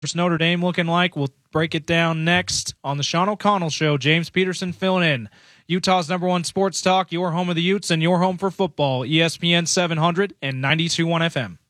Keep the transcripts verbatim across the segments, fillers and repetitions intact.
What's Notre Dame looking like? We'll break it down next on the Sean O'Connell Show. James Peterson filling in. Utah's number one sports talk, your home of the Utes and your home for football. E S P N seven hundred and ninety-two point one F M.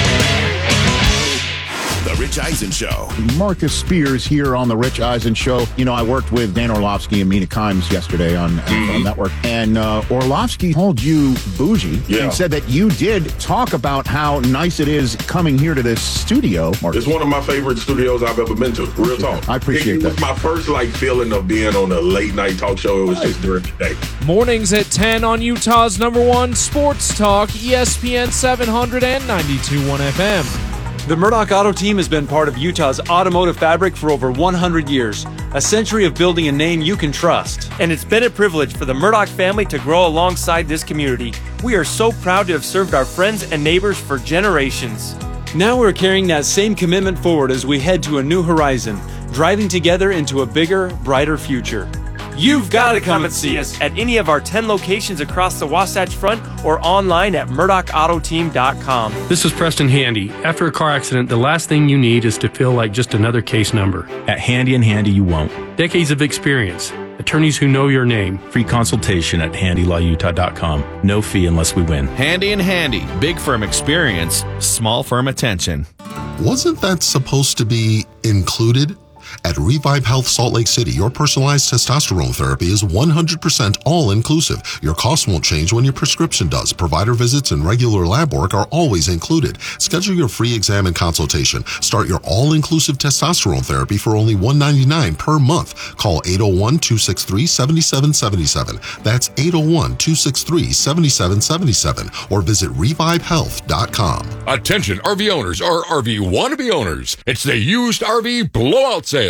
The Rich Eisen Show. Marcus Spears here on The Rich Eisen Show. You know, I worked with Dan Orlovsky and Mina Kimes yesterday on N F L mm-hmm. Network, and uh, Orlovsky called you bougie yeah. and said that you did talk about how nice it is coming here to this studio. Marcus. It's one of my favorite studios I've ever been to. Real talk. I appreciate it, that. It was my first like feeling of being on a late night talk show. It was just during the day. Mornings at ten on Utah's number one sports talk, E S P N seven hundred and ninety-two point one F M. The Murdoch Auto Team has been part of Utah's automotive fabric for over one hundred years, a century of building a name you can trust. And it's been a privilege for the Murdoch family to grow alongside this community. We are so proud to have served our friends and neighbors for generations. Now we're carrying that same commitment forward as we head to a new horizon, driving together into a bigger, brighter future. You've got to come and see us at any of our ten locations across the Wasatch Front or online at murdoch auto team dot com. This is Preston Handy. After a car accident, the last thing you need is to feel like just another case number. At Handy and Handy, you won't. Decades of experience. Attorneys who know your name. Free consultation at handy law utah dot com. No fee unless we win. Handy and Handy. Big firm experience, small firm attention. Wasn't that supposed to be included? At Revive Health Salt Lake City, your personalized testosterone therapy is one hundred percent all-inclusive. Your cost won't change when your prescription does. Provider visits and regular lab work are always included. Schedule your free exam and consultation. Start your all-inclusive testosterone therapy for only one hundred ninety-nine dollars per month. Call eight oh one, two six three, seven seven seven seven. That's eight oh one, two six three, seven seven seven seven. Or visit revive health dot com. Attention R V owners or R V wannabe owners. It's the used R V blowout sale.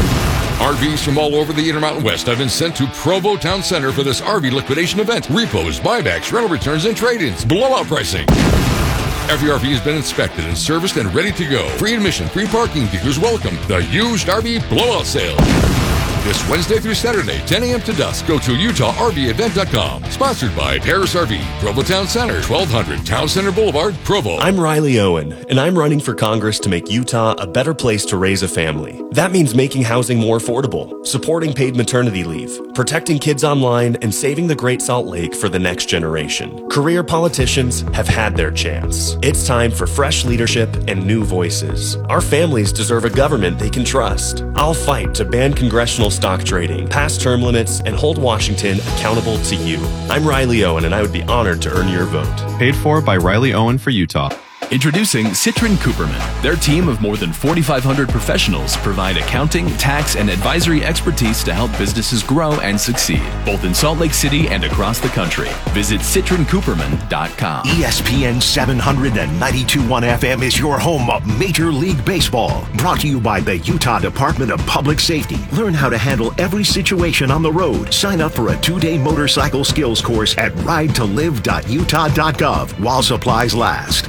R Vs from all over the Intermountain West have been sent to Provo Town Center for this R V liquidation event. Repos, buybacks, rental returns, and trade-ins. Blowout pricing. Every R V has been inspected and serviced and ready to go. Free admission, free parking, dealers welcome. The used R V blowout sale. This Wednesday through Saturday, ten a.m. to dusk. Go to utah r v event dot com. Sponsored by Harris R V, Provo Town Center, twelve hundred Town Center Boulevard, Provo. I'm Riley Owen, and I'm running for Congress to make Utah a better place to raise a family. That means making housing more affordable, supporting paid maternity leave, protecting kids online, and saving the Great Salt Lake for the next generation. Career politicians have had their chance. It's time for fresh leadership and new voices. Our families deserve a government they can trust. I'll fight to ban congressional stock trading, pass term limits, and hold Washington accountable to you. I'm Riley Owen, and I would be honored to earn your vote. Paid for by Riley Owen for Utah. Introducing Citrin Cooperman. Their team of more than forty-five hundred professionals provide accounting, tax, and advisory expertise to help businesses grow and succeed, both in Salt Lake City and across the country. Visit citrin cooperman dot com. E S P N seven hundred ninety-two point one F M is your home of Major League Baseball. Brought to you by the Utah Department of Public Safety. Learn how to handle every situation on the road. Sign up for a two-day motorcycle skills course at ride to live dot utah dot gov while supplies last.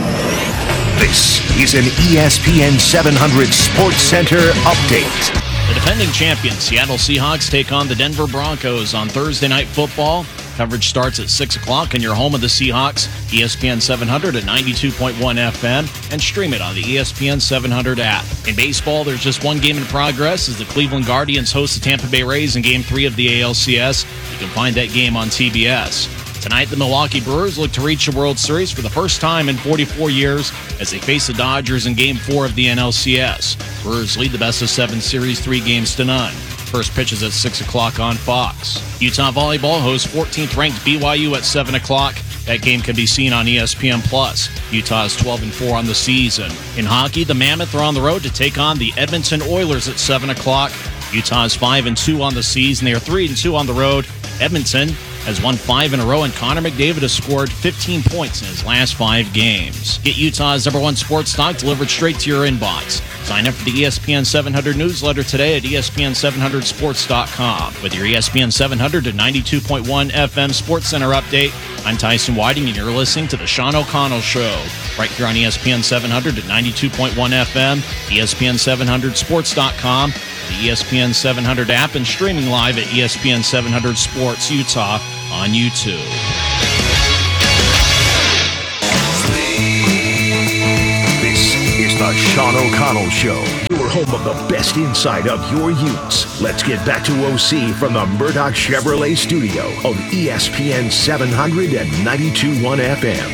This is an E S P N seven hundred Sports Center update. The defending champions, Seattle Seahawks, take on the Denver Broncos on Thursday Night Football. Coverage starts at six o'clock in your home of the Seahawks, E S P N seven hundred at ninety-two point one F M, and stream it on the E S P N seven hundred app. In baseball, there's just one game in progress as the Cleveland Guardians host the Tampa Bay Rays in Game three of the A L C S. You can find that game on T B S. Tonight, the Milwaukee Brewers look to reach the World Series for the first time in forty-four years as they face the Dodgers in Game four of the N L C S. Brewers lead the best of seven series three games to none. First pitch is at six o'clock on Fox. Utah Volleyball hosts fourteenth ranked B Y U at seven o'clock. That game can be seen on E S P N plus. Utah is twelve and four on the season. In hockey, the Mammoth are on the road to take on the Edmonton Oilers at seven o'clock. Utah is five and two on the season. They are three and two on the road. Edmonton has won five in a row, and Connor McDavid has scored fifteen points in his last five games. Get Utah's number one sports talk delivered straight to your inbox. Sign up for the E S P N seven hundred newsletter today at E S P N seven hundred sports dot com. With your E S P N seven hundred to ninety-two point one F M Sports Center update, I'm Tyson Whiting, and you're listening to The Sean O'Connell Show, right here on E S P N seven hundred at ninety-two point one F M, E S P N seven hundred sports dot com, the E S P N seven hundred app, and streaming live at E S P N seven hundred Sports Utah on YouTube. This is the The Sean O'Connell Show, your home of the best insight of your Utes. Let's get back to O C from the Murdoch Chevrolet studio on E S P N seven hundred and ninety-two point one F M.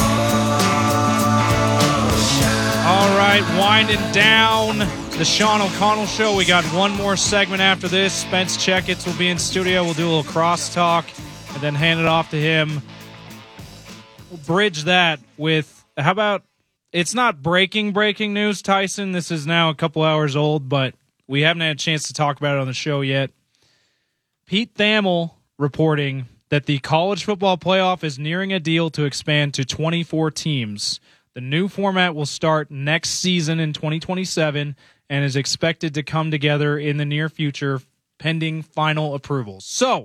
All right, winding down the Sean O'Connell Show. We got one more segment after this. Spence Checketts will be in studio. We'll do a little crosstalk and then hand it off to him. We'll bridge that with, how about, it's not breaking, breaking news, Tyson. This is now a couple hours old, but we haven't had a chance to talk about it on the show yet. Pete Thamel reporting that the college football playoff is nearing a deal to expand to twenty-four teams. The new format will start next season in twenty twenty-seven and is expected to come together in the near future, pending final approvals. So,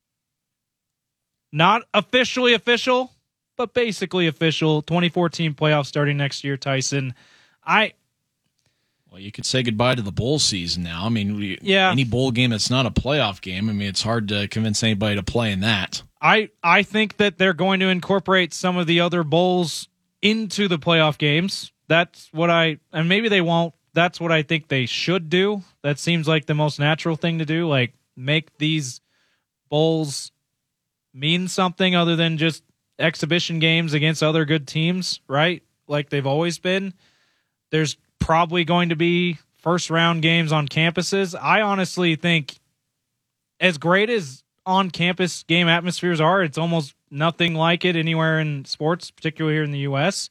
not officially official, but basically official. twenty-four team playoff starting next year, Tyson. I Well, you could say goodbye to the bowl season now. I mean, we, yeah. any bowl game that's not a playoff game, I mean, it's hard to convince anybody to play in that. I, I think that they're going to incorporate some of the other bowls into the playoff games. That's what I, and maybe they won't. That's what I think they should do. That seems like the most natural thing to do. Like, make these bowls mean something other than just exhibition games against other good teams, right? Like they've always been. There's probably going to be first round games on campuses. I honestly think, as great as on campus game atmospheres are, it's almost nothing like it anywhere in sports, particularly here in the U S.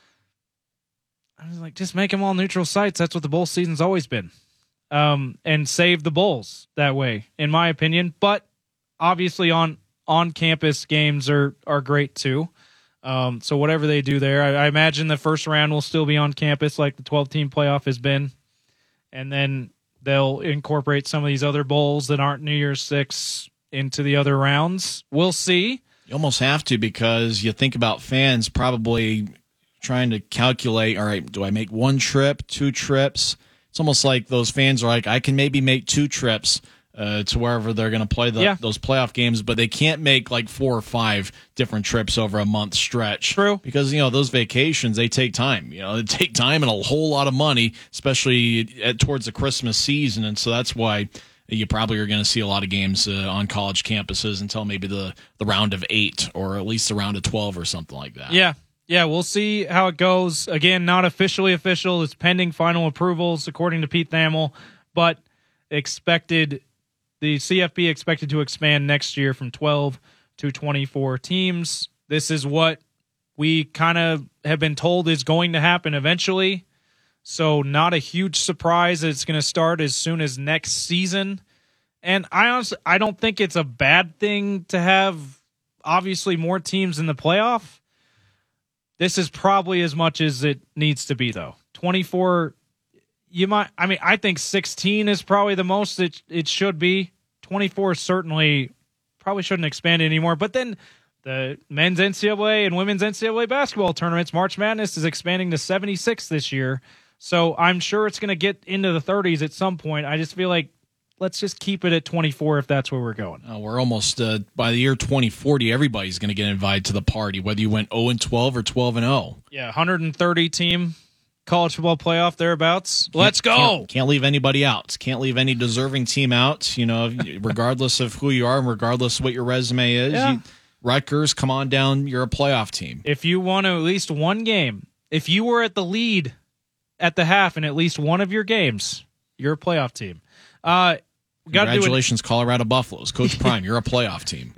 I was like, just make them all neutral sites. That's what the bowl season's always been. Um, and save the bowls that way, in my opinion. But obviously on on campus games are, are great too. Um, so whatever they do there, I, I imagine the first round will still be on campus like the twelve team playoff has been. And then they'll incorporate some of these other bowls that aren't New Year's Six into the other rounds. We'll see. You almost have to, because you think about fans probably trying to calculate, all right, do I make one trip, two trips? It's almost like those fans are like, I can maybe make two trips uh, to wherever they're going to play the, yeah. those playoff games, but they can't make like four or five different trips over a month stretch. True. Because, you know, those vacations, they take time. You know, they take time and a whole lot of money, especially at, towards the Christmas season. And so that's why you probably are going to see a lot of games uh, on college campuses until maybe the, the round of eight or at least the round of twelve or something like that. Yeah. Yeah, we'll see how it goes. Again, not officially official. It's pending final approvals, according to Pete Thamel, but expected, the C F P expected to expand next year from twelve to twenty-four teams. This is what we kind of have been told is going to happen eventually. So not a huge surprise that it's going to start as soon as next season. And I honestly, I don't think it's a bad thing to have obviously more teams in the playoff. This is probably as much as it needs to be, though. twenty-four, you might, I mean, I think sixteen is probably the most it, it should be. twenty-four certainly probably shouldn't expand anymore. But then the men's N C double A and women's N C double A basketball tournaments, March Madness is expanding to seventy-six this year. So I'm sure it's going to get into the thirties at some point. I just feel like let's just keep it at twenty-four if that's where we're going. Uh, we're almost, uh, by the year twenty forty, everybody's going to get invited to the party, whether you went oh and twelve or twelve and oh. Yeah, one hundred thirty team college football playoff thereabouts. Can't, Let's go. Can't, can't leave anybody out. Can't leave any deserving team out, you know, regardless of who you are and regardless of what your resume is. Yeah. You, Rutgers, come on down. You're a playoff team. If you won at least one game, if you were at the lead at the half in at least one of your games, you're a playoff team. Uh, Congratulations, Colorado Buffaloes. Coach Prime, you're a playoff team.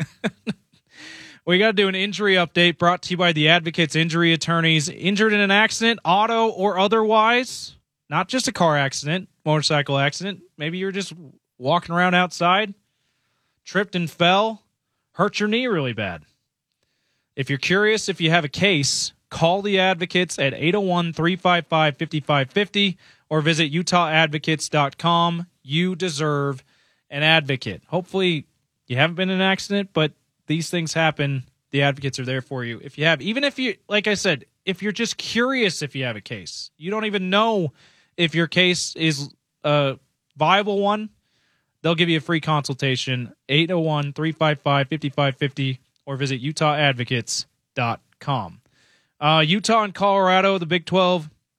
We got to do an injury update brought to you by the Advocates Injury Attorneys. Injured in an accident, auto or otherwise, not just a car accident, motorcycle accident. Maybe you're just walking around outside, tripped and fell, hurt your knee really bad. If you're curious if you have a case, call the Advocates at eight oh one, three five five, five five five zero or visit utah advocates dot com. You deserve an advocate. Hopefully you haven't been in an accident, but these things happen. The Advocates are there for you. If you have, even if you, like I said, if you're just curious if you have a case, you don't even know if your case is a viable one, they'll give you a free consultation, eight oh one, three five five, five five five zero or visit utah advocates dot com. Uh, Utah and Colorado, the Big twelve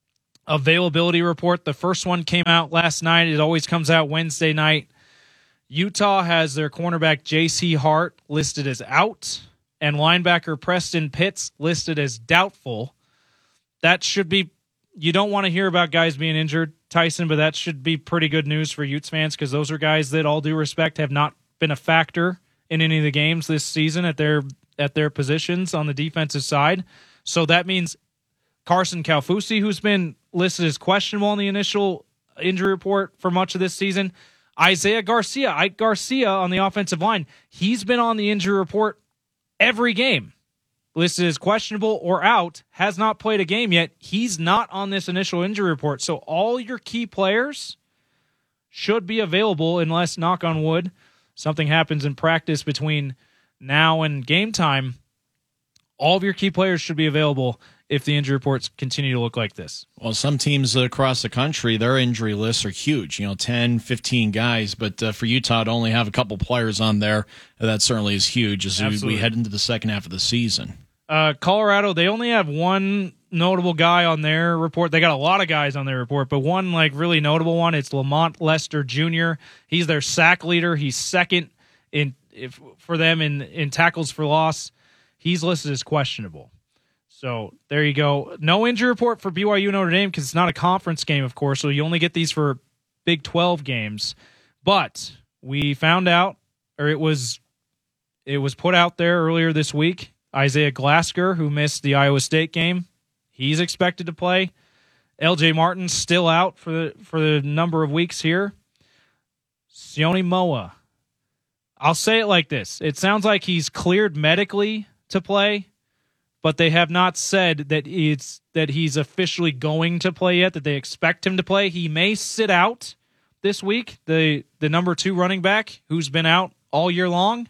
availability report. The first one came out last night. It always comes out Wednesday night. Utah has their cornerback J C Hart listed as out and linebacker Preston Pitts listed as doubtful. That should be, you don't want to hear about guys being injured, Tyson, but that should be pretty good news for Utes fans because those are guys that, all due respect, have not been a factor in any of the games this season at their at their positions on the defensive side. So that means Carson Kaufusi, who's been listed as questionable in the initial injury report for much of this season. Isaiah Garcia, Ike Garcia on the offensive line, he's been on the injury report every game. Listed as questionable or out, has not played a game yet. He's not on this initial injury report. So all your key players should be available unless, knock on wood, something happens in practice between now and game time. All of your key players should be available if the injury reports continue to look like this. Well, some teams across the country, their injury lists are huge, you know, ten, fifteen guys. But uh, for Utah to only have a couple players on there, that certainly is huge as we, we head into the second half of the season. Uh, Colorado, they only have one notable guy on their report. They got a lot of guys on their report, but one like really notable one, it's Lamont Lester Junior He's their sack leader. He's second in if, for them in, in tackles for loss. He's listed as questionable. So there you go. No injury report for B Y U Notre Dame because it's not a conference game, of course, so you only get these for Big twelve games. But we found out, or it was it was put out there earlier this week, Isaiah Glasker, who missed the Iowa State game, he's expected to play. L J Martin's still out for the, for the number of weeks here. Sione Moa. I'll say it like this. It sounds like he's cleared medically to play, but they have not said that it's that he's officially going to play yet, that they expect him to play. He may sit out this week, the, the number two running back who's been out all year long,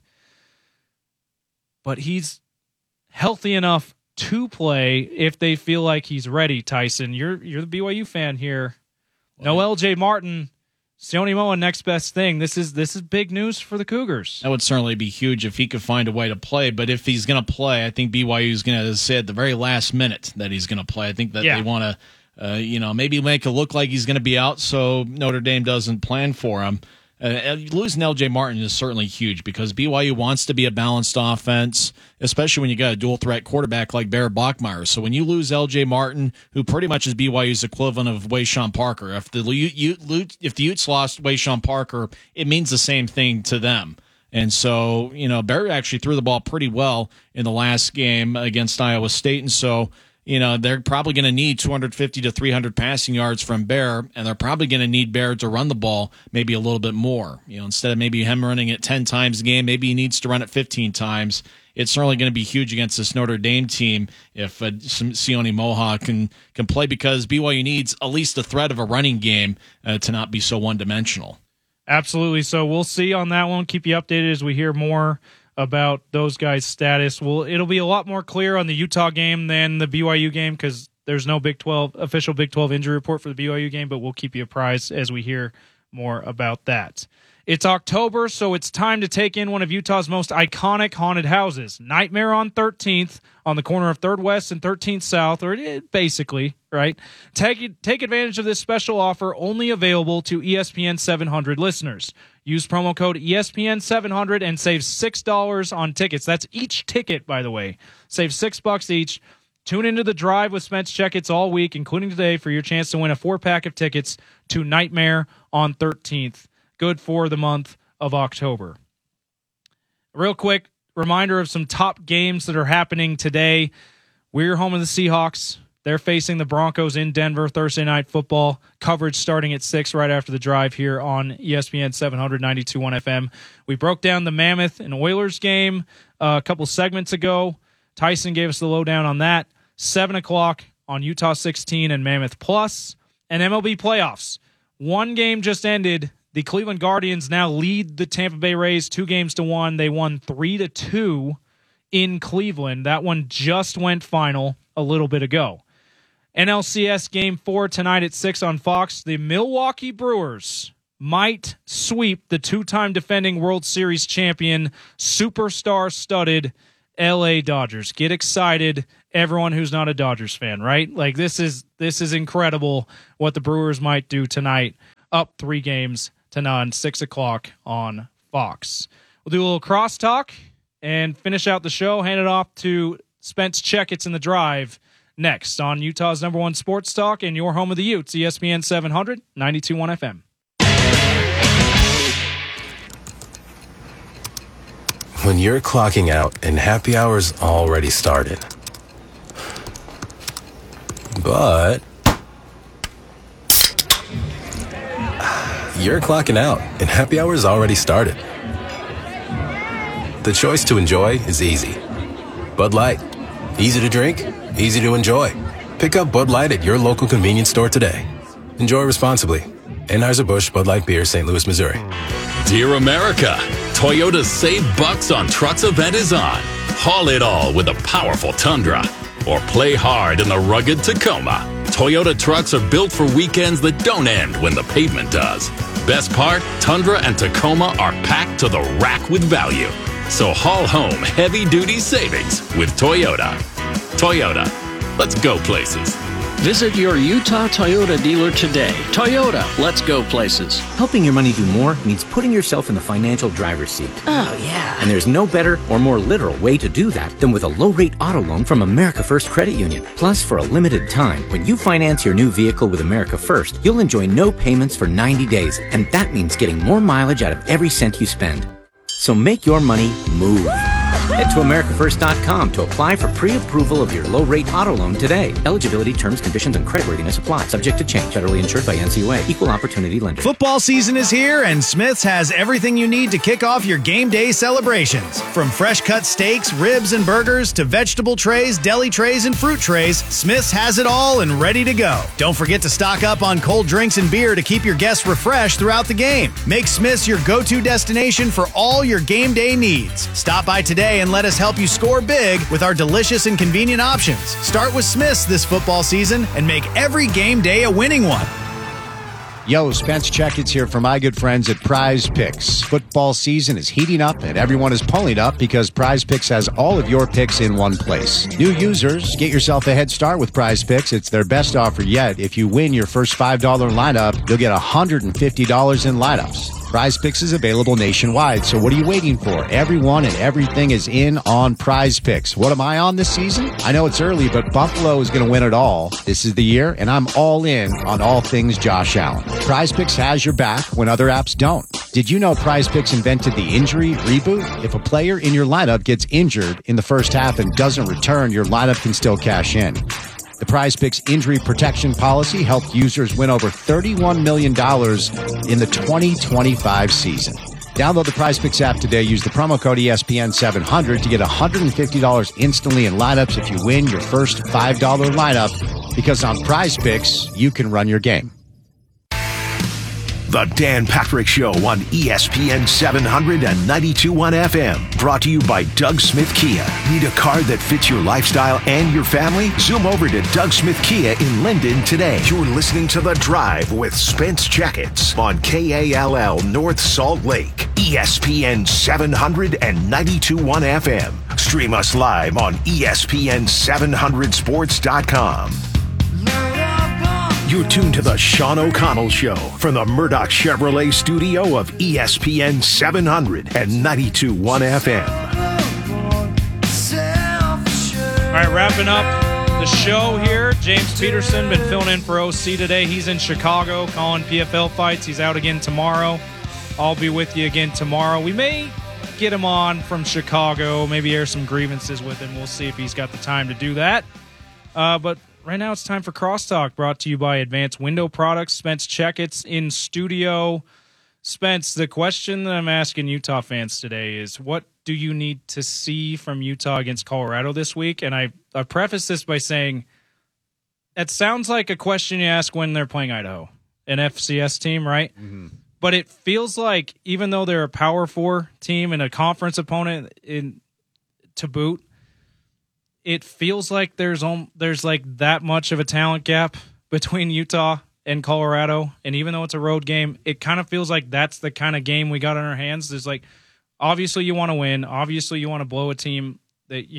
but he's healthy enough to play if they feel like he's ready. Tyson, you're you're the B Y U fan here. No L J Martin, Sione Moa, next best thing. This is this is big news for the Cougars. That would certainly be huge if he could find a way to play. But if he's going to play, I think B Y U is going to say at the very last minute that he's going to play. I think that yeah. they want to, uh, you know, maybe make it look like he's going to be out so Notre Dame doesn't plan for him. Uh, losing L J Martin is certainly huge because B Y U wants to be a balanced offense, especially when you got a dual threat quarterback like Bear Bachmeier. So when you lose L J Martin, who pretty much is B Y U's equivalent of Wayshawn Parker, if the Utes, if the Utes lost Wayshawn Parker, it means the same thing to them. And so, you know, Bear actually threw the ball pretty well in the last game against Iowa State, and so, you know, they're probably going to need two hundred fifty to three hundred passing yards from Bear, and they're probably going to need Bear to run the ball maybe a little bit more. You know, instead of maybe him running it ten times a game, maybe he needs to run it fifteen times. It's certainly going to be huge against this Notre Dame team if uh, Sione Moa can, can play because B Y U needs at least the threat of a running game uh, to not be so one-dimensional. Absolutely. So we'll see on that one. Keep you updated as we hear more about those guys' status. Well, it'll be a lot more clear on the Utah game than the B Y U game because there's no Big twelve official Big twelve injury report for the B Y U game, but we'll keep you apprised as we hear more about that. It's October, so it's time to take in one of Utah's most iconic haunted houses, Nightmare on thirteenth, on the corner of third West and thirteenth South, or basically, right? Take, take advantage of this special offer only available to E S P N seven hundred listeners. Use promo code E S P N seven hundred and save six dollars on tickets. That's each ticket, by the way. Save six bucks each. Tune into the Drive with Spence Checkets all week, including today, for your chance to win a four-pack of tickets to Nightmare on thirteenth. Good for the month of October. Real quick reminder of some top games that are happening today. We're home of the Seahawks. They're facing the Broncos in Denver, Thursday Night Football. Coverage starting at six right after the Drive here on E S P N seven hundred, ninety-two point one F M. We broke down the Mammoth and Oilers game uh, a couple segments ago. Tyson gave us the lowdown on that. seven o'clock on Utah sixteen and Mammoth Plus. And M L B playoffs. One game just ended. The Cleveland Guardians now lead the Tampa Bay Rays two games to one. They won three to two in Cleveland. That one just went final a little bit ago. N L C S Game four tonight at six on Fox. The Milwaukee Brewers might sweep the two-time defending World Series champion, superstar-studded L A Dodgers. Get excited everyone who's not a Dodgers fan, right? Like this is this is incredible what the Brewers might do tonight, up three games to none, six o'clock on Fox. We'll do a little crosstalk and finish out the show, hand it off to Spence Checketts in the Drive next on Utah's number one sports talk and your home of the Utes, E S P N seven hundred, ninety-two point one F M. When you're clocking out and happy hour's already started. But you're clocking out and happy hour's already started. The choice to enjoy is easy. Bud Light. Easy to drink, easy to enjoy. Pick up Bud Light at your local convenience store today. Enjoy responsibly. Anheuser-Busch Bud Light Beer, Saint Louis, Missouri. Dear America, Toyota's Save Bucks on Trucks event is on. Haul it all with a powerful Tundra. Or play hard in the rugged Tacoma. Toyota trucks are built for weekends that don't end when the pavement does. Best part, Tundra and Tacoma are packed to the rack with value. So haul home heavy-duty savings with Toyota. Toyota, let's go places. Visit your Utah Toyota dealer today. Toyota, let's go places. Helping your money do more means putting yourself in the financial driver's seat. Oh, yeah. And there's no better or more literal way to do that than with a low-rate auto loan from America First Credit Union. Plus, for a limited time, when you finance your new vehicle with America First, you'll enjoy no payments for ninety days, and that means getting more mileage out of every cent you spend. So make your money move. Head to America First dot com to apply for pre-approval of your low-rate auto loan today. Eligibility, terms, conditions, and creditworthiness apply. Subject to change. Federally insured by N C U A. Equal opportunity lender. Football season is here, and Smith's has everything you need to kick off your game day celebrations. From fresh-cut steaks, ribs, and burgers to vegetable trays, deli trays, and fruit trays, Smith's has it all and ready to go. Don't forget to stock up on cold drinks and beer to keep your guests refreshed throughout the game. Make Smith's your go-to destination for all your game day needs. Stop by today and let us help you score big with our delicious and convenient options. Start with Smith's this football season and make every game day a winning one. Yo, Spence Checketts here for my good friends at Prize Picks. Football season is heating up and everyone is pulling up because Prize Picks has all of your picks in one place. New users, get yourself a head start with Prize Picks. It's their best offer yet. If you win your first five dollars lineup, you'll get one hundred fifty dollars in lineups. Prize Picks is available nationwide, so what are you waiting for? Everyone and everything is in on Prize Picks. What am I on this season? I know it's early, but Buffalo is going to win it all. This is the year, and I'm all in on all things Josh Allen. Prize Picks has your back when other apps don't. Did you know Prize Picks invented the injury reboot? If a player in your lineup gets injured in the first half and doesn't return, your lineup can still cash in. The Prize Picks injury protection policy helped users win over thirty-one million dollars in the twenty twenty-five season. Download the Prize Picks app today. Use the promo code E S P N seven hundred to get one hundred fifty dollars instantly in lineups if you win your first five dollars lineup, because on Prize Picks, you can run your game. The Dan Patrick Show on E S P N seven hundred and ninety-two point one F M. Brought to you by Doug Smith Kia. Need a car that fits your lifestyle and your family? Zoom over to Doug Smith Kia in Linden today. You're listening to The Drive with Spence Checketts on K A L L North Salt Lake. E S P N seven hundred and ninety-two point one F M. Stream us live on E S P N seven hundred sports dot com. You're tuned to the Sean O'Connell Show from the Murdoch Chevrolet studio of E S P N seven hundred and ninety-two point one F M. All right, wrapping up the show here. James Peterson been filling in for O C today. He's in Chicago calling P F L fights. He's out again tomorrow. I'll be with you again tomorrow. We may get him on from Chicago, maybe air some grievances with him. We'll see if he's got the time to do that. Uh, but right now it's time for Crosstalk, brought to you by Advanced Window Products. Spence Checketts in studio. Spence, the question that I'm asking Utah fans today is, what do you need to see from Utah against Colorado this week? And I, I preface this by saying that sounds like a question you ask when they're playing Idaho, an F C S team, right? Mm-hmm. But it feels like even though they're a Power Four team and a conference opponent in to boot, it feels like there's um, there's like that much of a talent gap between Utah and Colorado. And even though it's a road game, it kind of feels like that's the kind of game we got in our hands. There's like, obviously you want to win. Obviously you want to blow a team that you have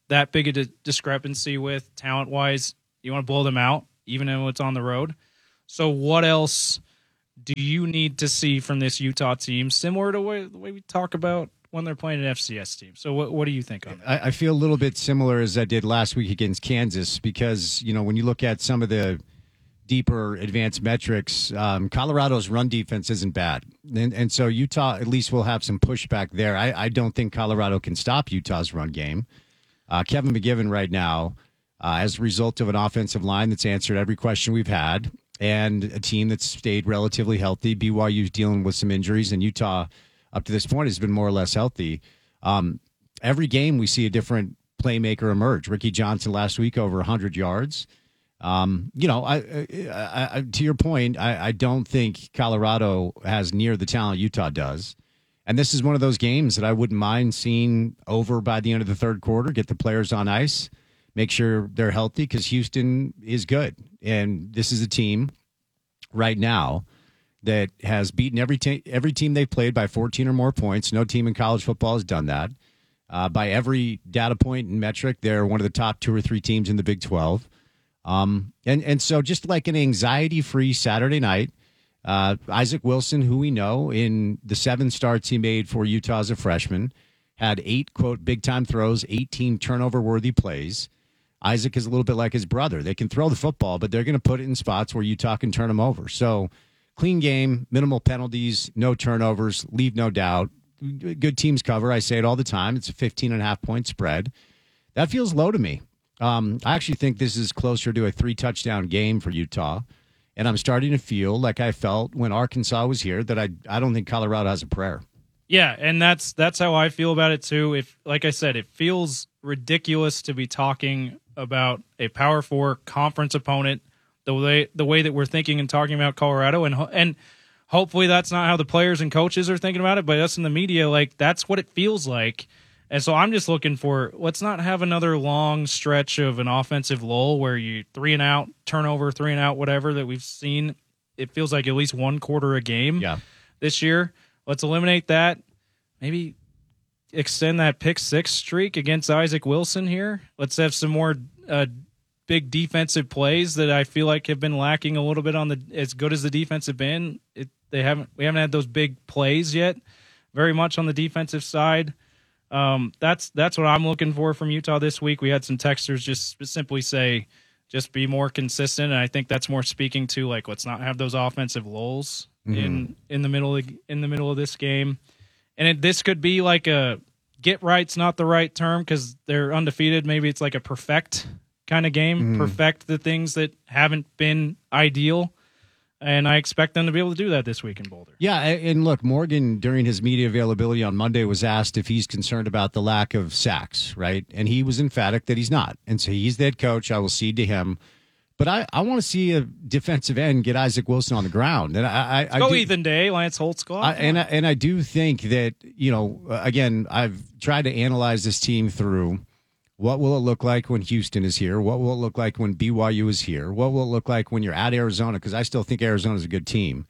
that big a di- discrepancy with talent-wise. You want to blow them out, even though it's on the road. So what else do you need to see from this Utah team, similar to way, the way we talk about when they're playing an F C S team? So what what do you think on that? I, I feel a little bit similar as I did last week against Kansas because, you know, when you look at some of the deeper advanced metrics, um, Colorado's run defense isn't bad. And, and so Utah at least will have some pushback there. I, I don't think Colorado can stop Utah's run game. Uh, Kevin McGivern right now, uh, as a result of an offensive line that's answered every question we've had and a team that's stayed relatively healthy. B Y U's dealing with some injuries, and Utah up to this point has been more or less healthy. Um, every game we see a different playmaker emerge. Ricky Johnson last week over one hundred yards. Um, you know, I, I, I, to your point, I, I don't think Colorado has near the talent Utah does. And this is one of those games that I wouldn't mind seeing over by the end of the third quarter, get the players on ice, make sure they're healthy because Houston is good. And this is a team right now that has beaten every, te- every team they've played by fourteen or more points. No team in college football has done that. Uh, by every data point and metric, they're one of the top two or three teams in the Big twelve. Um, and, and so just like an anxiety-free Saturday night, uh, Isaac Wilson, who we know in the seven starts he made for Utah as a freshman, had eight, quote, big-time throws, eighteen turnover-worthy plays. Isaac is a little bit like his brother. They can throw the football, but they're going to put it in spots where Utah can turn them over. So clean game, minimal penalties, no turnovers, leave no doubt. Good teams cover. I say it all the time. It's a fifteen and a half point spread. That feels low to me. Um, I actually think this is closer to a three-touchdown game for Utah, and I'm starting to feel like I felt when Arkansas was here that I I don't think Colorado has a prayer. Yeah, and that's that's how I feel about it too. If, like I said, it feels ridiculous to be talking about a Power Four conference opponent the way the way that we're thinking and talking about Colorado, and and hopefully that's not how the players and coaches are thinking about it, but us in the media, like that's what it feels like. And so I'm just looking for, let's not have another long stretch of an offensive lull where you three and out, turnover, three and out, whatever that we've seen. It feels like at least one quarter a game yeah. this year. Let's eliminate that. Maybe extend that pick six streak against Isaac Wilson here. Let's have some more uh, big defensive plays that I feel like have been lacking a little bit on the, as good as the defense have been. It, they haven't, we haven't had those big plays yet, very much on the defensive side. Um, that's that's what I'm looking for from Utah this week. We had some texters just simply say, just be more consistent, and I think that's more speaking to like let's not have those offensive lulls mm-hmm. in in the middle of, in the middle of this game. And it, this could be like a get right's not the right term because they're undefeated. Maybe it's like a perfect kind of game, mm-hmm. perfect the things that haven't been ideal. And I expect them to be able to do that this week in Boulder. Yeah, and look, Morgan, during his media availability on Monday, was asked if he's concerned about the lack of sacks, right? And he was emphatic that he's not. And so he's the head coach. I will cede to him. But I, I want to see a defensive end get Isaac Wilson on the ground. And I, I, I go do, Ethan Day, Lance Holtzclaw. And I, and I do think that, you know, again, I've tried to analyze this team through what will it look like when Houston is here? What will it look like when B Y U is here? What will it look like when you're at Arizona? Because I still think Arizona is a good team.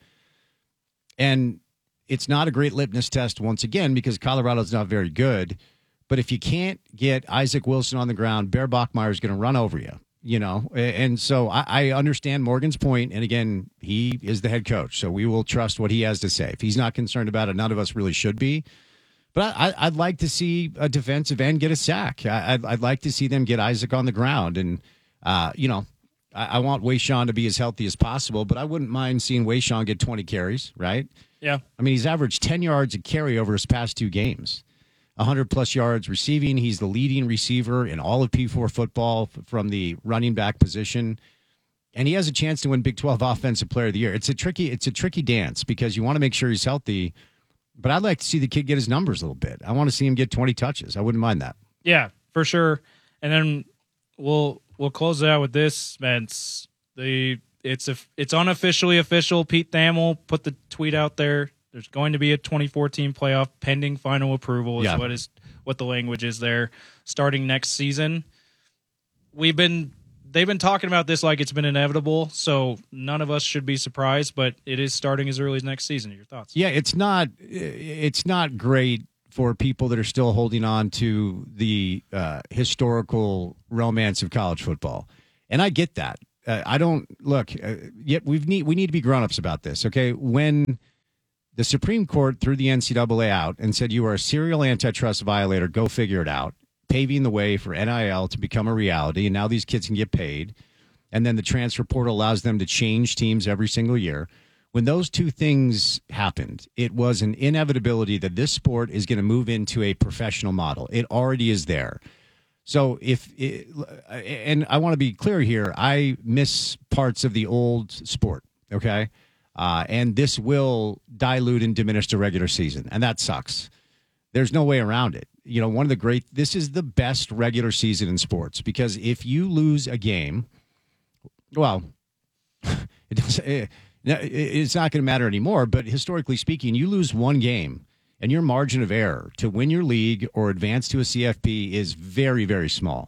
And it's not a great litmus test once again because Colorado's not very good. But if you can't get Isaac Wilson on the ground, Bear Bachmeier is going to run over you, you know? And so I, I understand Morgan's point. And again, he is the head coach. So we will trust what he has to say. If he's not concerned about it, none of us really should be. But I, I'd like to see a defensive end get a sack. I'd, I'd like to see them get Isaac on the ground. And, uh, you know, I, I want Wayshawn to be as healthy as possible, but I wouldn't mind seeing Wayshawn get twenty carries, right? Yeah. I mean, he's averaged ten yards a carry over his past two games, one hundred plus yards receiving. He's the leading receiver in all of P four football from the running back position. And he has a chance to win Big twelve Offensive Player of the Year. It's a tricky, it's a tricky dance because you want to make sure he's healthy. But I'd like to see the kid get his numbers a little bit. I want to see him get twenty touches. I wouldn't mind that. Yeah, for sure. And then we'll we'll close it out with this, Spence. The it's a, it's unofficially official. Pete Thamel put the tweet out there. There's going to be a twenty fourteen playoff pending final approval. Is yeah. what is what the language is there. Starting next season. We've been. They've been talking about this like it's been inevitable, so none of us should be surprised, but it is starting as early as next season. Your thoughts? Yeah, it's not it's not great for people that are still holding on to the uh, historical romance of college football. And I get that. Uh, I don't look, uh, yet we need, we need to be grown-ups about this. Okay. When the Supreme Court threw the N C double A out and said, you are a serial antitrust violator, go figure it out, paving the way for N I L to become a reality. And now these kids can get paid. And then the transfer portal allows them to change teams every single year. When those two things happened, it was an inevitability that this sport is going to move into a professional model. It already is there. So if, it, and I want to be clear here, I miss parts of the old sport, okay? Uh, and this will dilute and diminish the regular season, and that sucks. There's no way around it. You know, one of the great, this is the best regular season in sports, because if you lose a game, well, it doesn't, it, it's not going to matter anymore, but historically speaking, you lose one game and your margin of error to win your league or advance to a C F P is very, very small.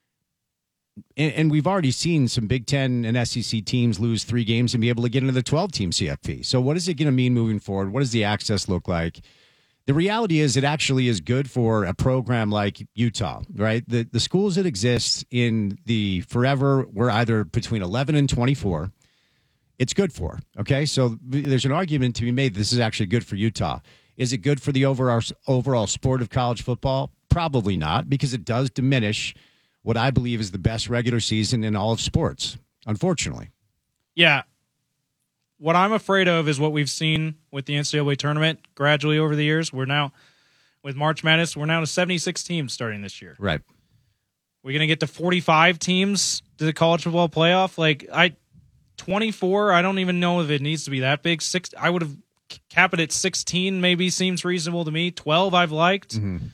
And, and we've already seen some Big Ten and S E C teams lose three games and be able to get into the twelve-team C F P. So what is it going to mean moving forward? What does the access look like? The reality is it actually is good for a program like Utah, right? The, the schools that exist in the forever were either between eleven and twenty-four. It's good for, okay? So there's an argument to be made this is actually good for Utah. Is it good for the overall, overall sport of college football? Probably not, because it does diminish what I believe is the best regular season in all of sports, unfortunately. Yeah. What I'm afraid of is what we've seen with the N C double A tournament gradually over the years. We're now, with March Madness, we're now to seventy-six teams starting this year. Right. We're going to get to forty-five teams to the college football playoff. Like, I... twenty-four, I don't even know if it needs to be that big. Six, I would have capped it at sixteen, maybe seems reasonable to me. twelve, I've liked. Mm-hmm.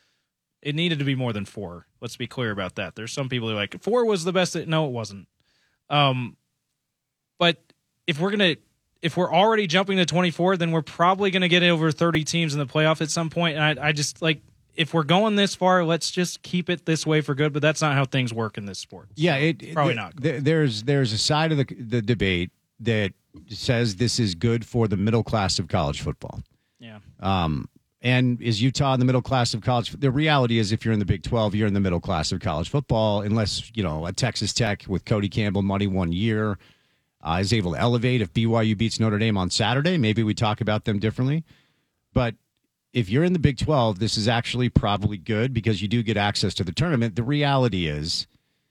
It needed to be more than four. Let's be clear about that. There's some people who are like, four was the best. No, it wasn't. Um, but if we're gonna, if we're already jumping to twenty-four, then we're probably gonna get over thirty teams in the playoff at some point. And I, I just like. If we're going this far, let's just keep it this way for good. But that's not how things work in this sport. Yeah, it, it probably th- not. Th- there's there's a side of the the debate that says this is good for the middle class of college football. Yeah. Um, and is Utah in the middle class of college? The reality is, if you're in the Big twelve, you're in the middle class of college football, unless you know a Texas Tech with Cody Campbell money one year uh, is able to elevate. If B Y U beats Notre Dame on Saturday, maybe we talk about them differently. But if you're in the Big twelve, this is actually probably good because you do get access to the tournament. The reality is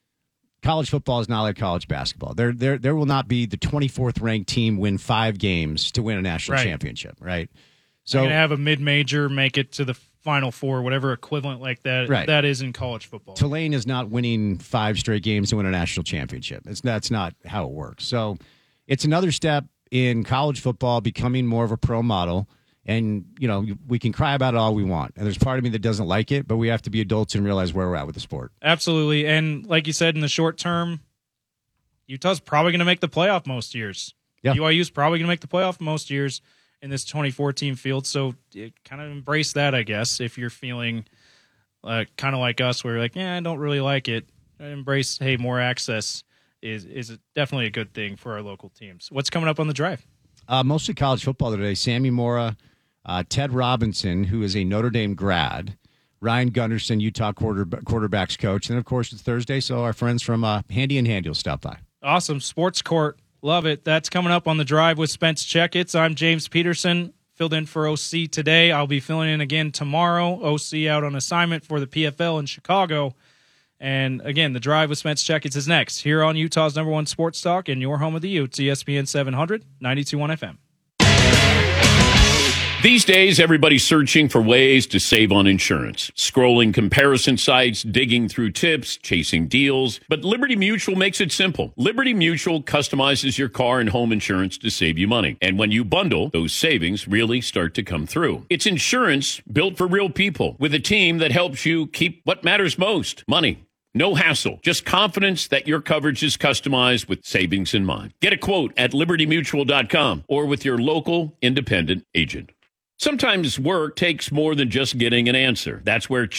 college football is not like college basketball. There there, there will not be the twenty-fourth ranked team win five games to win a national right. championship, right? So you're going to have a mid-major make it to the Final Four, whatever equivalent like that right. that is in college football. Tulane is not winning five straight games to win a national championship. It's, that's not how it works. So it's another step in college football becoming more of a pro model. And, you know, we can cry about it all we want. And there's part of me that doesn't like it, but we have to be adults and realize where we're at with the sport. Absolutely. And like you said, in the short term, Utah's probably going to make the playoff most years. Yeah. B Y U's probably going to make the playoff most years in this twenty-four team field. So kind of embrace that, I guess, if you're feeling uh, kind of like us where you're like, yeah, I don't really like it. Embrace, hey, more access is, is definitely a good thing for our local teams. What's coming up on the drive? Uh, mostly college football today. Sammy Mora, Uh, Ted Robinson, who is a Notre Dame grad, Ryan Gunderson, Utah quarter, quarterbacks coach, and of course it's Thursday, so our friends from uh, Handy and Handy will stop by. Awesome. Sports Court. Love it. That's coming up on the drive with Spence Checkits. I'm James Peterson, filled in for O C today. I'll be filling in again tomorrow. O C out on assignment for the P F L in Chicago. And again, the drive with Spence Checkits is next here on Utah's number one sports talk and your home of the Utes, E S P N seven hundred, ninety-two point one F M. These days, everybody's searching for ways to save on insurance. Scrolling comparison sites, digging through tips, chasing deals. But Liberty Mutual makes it simple. Liberty Mutual customizes your car and home insurance to save you money. And when you bundle, those savings really start to come through. It's insurance built for real people with a team that helps you keep what matters most, money. No hassle, just confidence that your coverage is customized with savings in mind. Get a quote at liberty mutual dot com or with your local independent agent. Sometimes work takes more than just getting an answer. That's where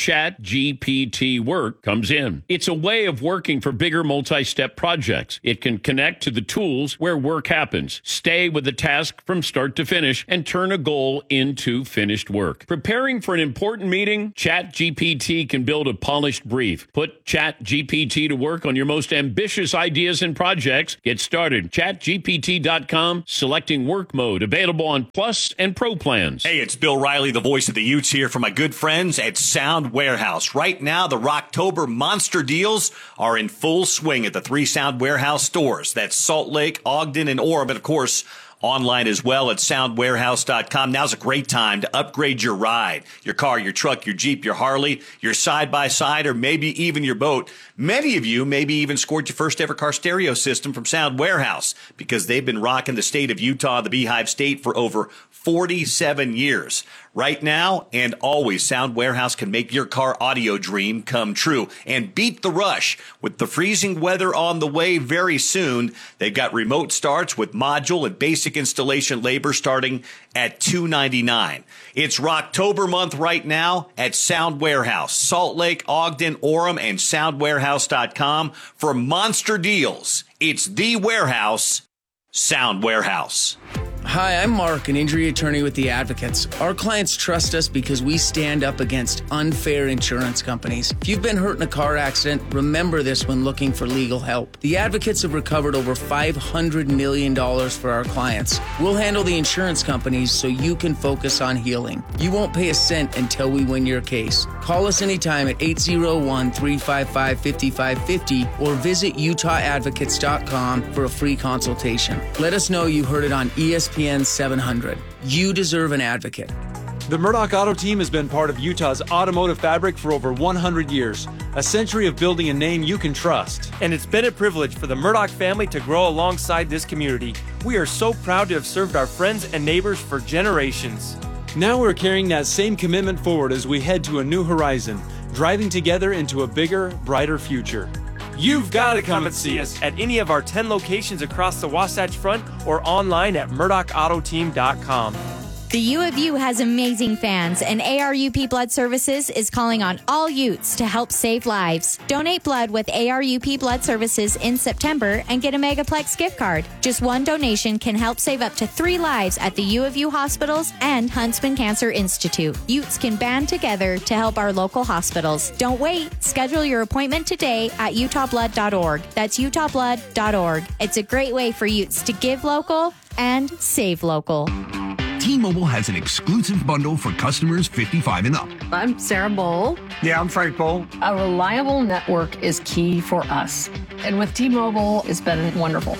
ChatGPT Work comes in. It's a way of working for bigger multi-step projects. It can connect to the tools where work happens, stay with the task from start to finish, and turn a goal into finished work. Preparing for an important meeting? ChatGPT can build a polished brief. Put ChatGPT to work on your most ambitious ideas and projects. Get started. chat G P T dot com, selecting work mode, available on Plus and Pro plans. Hey, it's Bill Riley, the voice of the Utes here for my good friends at Sound Warehouse. Right now, the Rocktober monster deals are in full swing at the three Sound Warehouse stores. That's Salt Lake, Ogden, and Orem, and of course, online as well at sound warehouse dot com. Now's a great time to upgrade your ride, your car, your truck, your Jeep, your Harley, your side-by-side, or maybe even your boat. Many of you maybe even scored your first ever car stereo system from Sound Warehouse because they've been rocking the state of Utah, the Beehive State, for over forty-seven years. Right now and always, Sound Warehouse can make your car audio dream come true. And beat the rush. With the freezing weather on the way very soon, they've got remote starts with module and basic installation labor starting at two ninety-nine. It's Rocktober month right now at Sound Warehouse. Salt Lake, Ogden, Orem, and sound warehouse dot com for monster deals. It's the warehouse, Sound Warehouse. Hi, I'm Mark, an injury attorney with The Advocates. Our clients trust us because we stand up against unfair insurance companies. If you've been hurt in a car accident, remember this when looking for legal help. The Advocates have recovered over five hundred million dollars for our clients. We'll handle the insurance companies so you can focus on healing. You won't pay a cent until we win your case. Call us anytime at eight oh one, three five five, five five five oh or visit utah advocates dot com for a free consultation. Let us know you heard it on E S P N seven hundred. You deserve an advocate. The Murdoch Auto Team has been part of Utah's automotive fabric for over one hundred years, a century of building a name you can trust. And it's been a privilege for the Murdoch family to grow alongside this community. We are so proud to have served our friends and neighbors for generations. Now we're carrying that same commitment forward as we head to a new horizon, driving together into a bigger, brighter future. You've got to come and see us at any of our ten locations across the Wasatch Front or online at murdoch auto team dot com. The U of U has amazing fans, and A R U P Blood Services is calling on all Utes to help save lives. Donate blood with A R U P Blood Services in September and get a Megaplex gift card. Just one donation can help save up to three lives at the U of U hospitals and Huntsman Cancer Institute. Utes can band together to help our local hospitals. Don't wait. Schedule your appointment today at utah blood dot org. That's utah blood dot org. It's a great way for Utes to give local and save local. T-Mobile has an exclusive bundle for customers fifty-five and up. I'm Sarah Bowl. Yeah, I'm Frank Bowl. A reliable network is key for us. And with T-Mobile, it's been wonderful.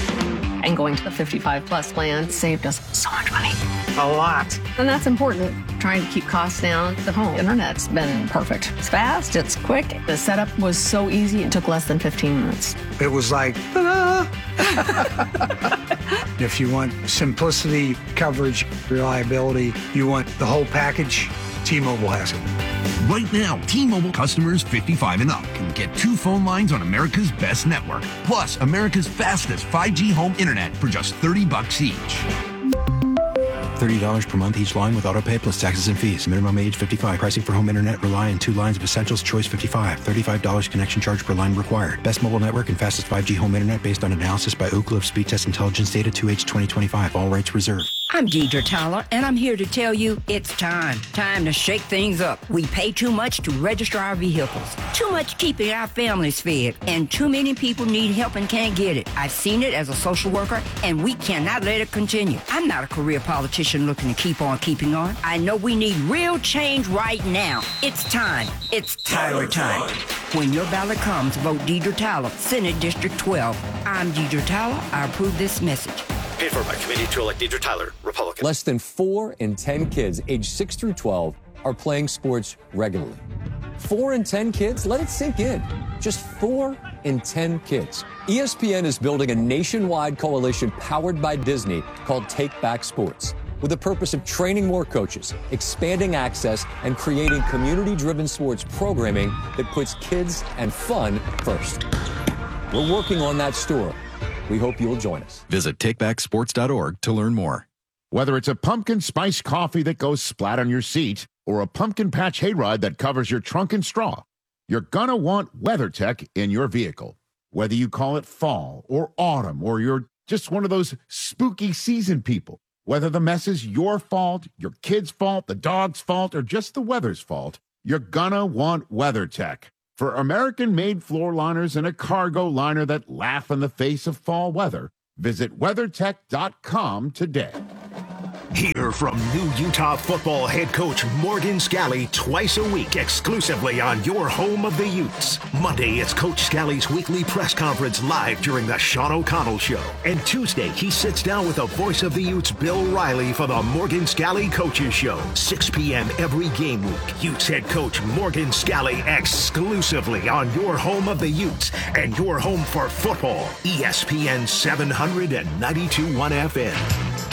And going to the fifty-five plus plan saved us so much money. A lot. And that's important. Trying to keep costs down. The home internet's been perfect. It's fast, it's quick. The setup was so easy, it took less than fifteen minutes. It was like, ta-da! If you want simplicity, coverage, reliability, you want the whole package, T-Mobile has it. Right now, T-Mobile customers fifty-five and up can get two phone lines on America's best network, plus America's fastest five G home internet for just thirty bucks each. thirty dollars per month each line with autopay plus taxes and fees. Minimum age fifty-five. Pricing for home internet rely on two lines of Essentials Choice fifty-five. thirty-five dollars connection charge per line required. Best mobile network and fastest five G home internet based on analysis by Ookla of Speed Test Intelligence data two H twenty twenty-five. All rights reserved. I'm Deidre Tyler, and I'm here to tell you it's time. Time to shake things up. We pay too much to register our vehicles. Too much keeping our families fed. And too many people need help and can't get it. I've seen it as a social worker, and we cannot let it continue. I'm not a career politician looking to keep on keeping on. I know we need real change right now. It's time. It's Tyler time. When your ballot comes, vote Deidre Tyler, Senate District twelve. I'm Deidre Tyler. I approve this message. Paid for by committee to elect Deidre Tyler, Republican. Less than four in ten kids aged six through twelve are playing sports regularly. Four in ten kids? Let it sink in. Just four in ten kids. E S P N is building a nationwide coalition powered by Disney called Take Back Sports, with the purpose of training more coaches, expanding access, and creating community-driven sports programming that puts kids and fun first. We're working on that story. We hope you'll join us. Visit take back sports dot org to learn more. Whether it's a pumpkin spice coffee that goes splat on your seat or a pumpkin patch hayride that covers your trunk and straw, you're gonna want WeatherTech in your vehicle. Whether you call it fall or autumn, or you're just one of those spooky season people, whether the mess is your fault, your kid's fault, the dog's fault, or just the weather's fault, you're gonna want WeatherTech. For American-made floor liners and a cargo liner that laugh in the face of fall weather, visit WeatherTech dot com today. Hear from new Utah football head coach Morgan Scalley twice a week exclusively on your home of the Utes. Monday, it's Coach Scalley's weekly press conference live during the Sean O'Connell Show. And Tuesday, he sits down with the voice of the Utes, Bill Riley, for the Morgan Scalley Coaches Show. six p.m. every game week. Utes head coach Morgan Scalley exclusively on your home of the Utes and your home for football. E S P N seven hundred and ninety-two point one F M.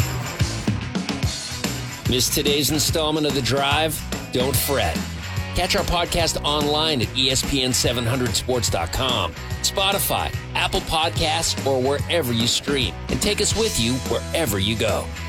Missed today's installment of The Drive? Don't fret. Catch our podcast online at E S P N seven hundred sports dot com, Spotify, Apple Podcasts, or wherever you stream. And take us with you wherever you go.